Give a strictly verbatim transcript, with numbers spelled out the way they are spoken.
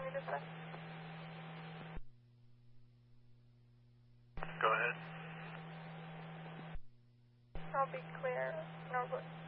me to say? Go ahead. I'll be clear. No, but